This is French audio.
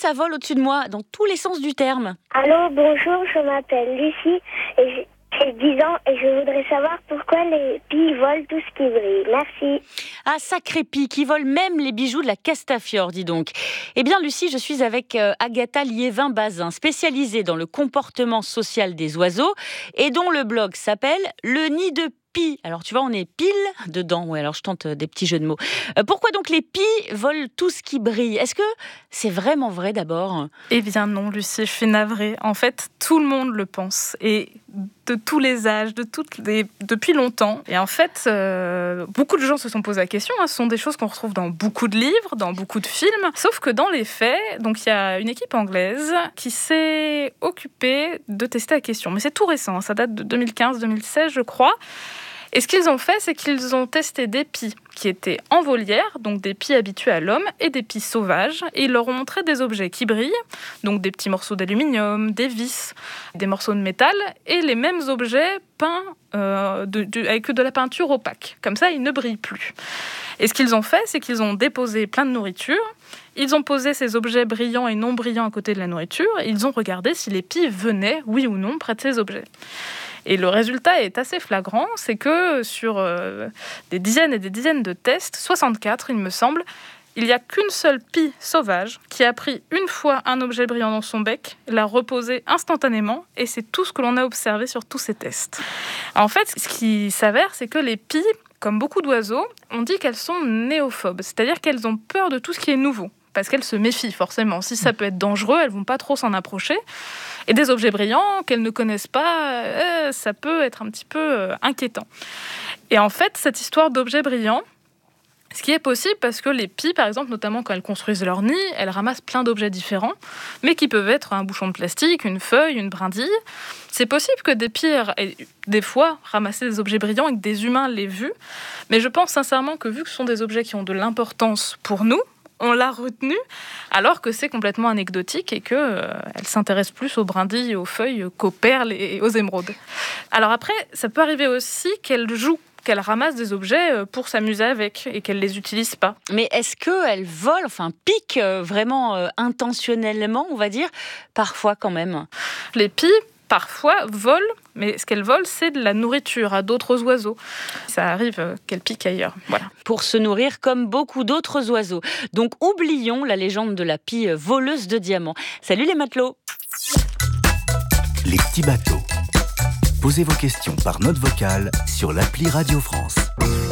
ça vole au-dessus de moi, dans tous les sens du terme. Allô, bonjour, je m'appelle Lucie et j'ai 10 ans et je voudrais savoir pourquoi les pies volent tout ce qui brille. Merci. Ah, sacré pie, qui vole même les bijoux de la Castafiore, dis donc. Eh bien, Lucie, je suis avec Agatha Liévin-Bazin, spécialisée dans le comportement social des oiseaux et dont le blog s'appelle Le Nid de Pie. Alors, tu vois, on est pile dedans. Ouais, alors je tente des petits jeux de mots. Pourquoi donc les pies volent tout ce qui brille ? Est-ce que c'est vraiment vrai d'abord ? Eh bien non, Lucie, je suis navrée. En fait, tout le monde le pense. Et de tous les âges, depuis longtemps. Et en fait, beaucoup de gens se sont posé la question. Ce sont des choses qu'on retrouve dans beaucoup de livres, dans beaucoup de films. Sauf que dans les faits, donc il y a une équipe anglaise qui s'est occupée de tester la question. Mais c'est tout récent, ça date de 2015-2016, je crois. Et ce qu'ils ont fait, c'est qu'ils ont testé des pies qui étaient en volière, donc des pies habituées à l'homme, et des pies sauvages. Et ils leur ont montré des objets qui brillent, donc des petits morceaux d'aluminium, des vis, des morceaux de métal, et les mêmes objets peints avec de la peinture opaque. Comme ça, ils ne brillent plus. Et ce qu'ils ont fait, c'est qu'ils ont déposé plein de nourriture. Ils ont posé ces objets brillants et non brillants à côté de la nourriture. Et ils ont regardé si les pies venaient, oui ou non, près de ces objets. Et le résultat est assez flagrant, c'est que sur des dizaines et des dizaines de tests, 64 il me semble, il n'y a qu'une seule pie sauvage qui a pris une fois un objet brillant dans son bec, l'a reposé instantanément, et c'est tout ce que l'on a observé sur tous ces tests. En fait, ce qui s'avère, c'est que les pies, comme beaucoup d'oiseaux, on dit qu'elles sont néophobes, c'est-à-dire qu'elles ont peur de tout ce qui est nouveau, parce qu'elles se méfient forcément. Si ça peut être dangereux, elles ne vont pas trop s'en approcher. Et des objets brillants qu'elles ne connaissent pas, ça peut être un petit peu inquiétant. Et en fait, cette histoire d'objets brillants, ce qui est possible parce que les pies, par exemple, notamment quand elles construisent leur nid, elles ramassent plein d'objets différents, mais qui peuvent être un bouchon de plastique, une feuille, une brindille. C'est possible que des pies aient des fois ramassé des objets brillants et que des humains l'aient vu, mais je pense sincèrement que vu que ce sont des objets qui ont de l'importance pour nous, on l'a retenue, alors que c'est complètement anecdotique et qu'elle s'intéresse plus aux brindilles, aux feuilles qu'aux perles et aux émeraudes. Alors après, ça peut arriver aussi qu'elle joue, qu'elle ramasse des objets pour s'amuser avec et qu'elle les utilise pas. Mais est-ce qu'elle vole, pique vraiment intentionnellement, on va dire, parfois quand même ? Les pies, parfois, volent, mais ce qu'elles volent, c'est de la nourriture à d'autres oiseaux. Ça arrive qu'elles piquent ailleurs. Voilà. Pour se nourrir comme beaucoup d'autres oiseaux. Donc oublions la légende de la pie voleuse de diamants. Salut les matelots. Les petits bateaux. Posez vos questions par note vocale sur l'appli Radio France.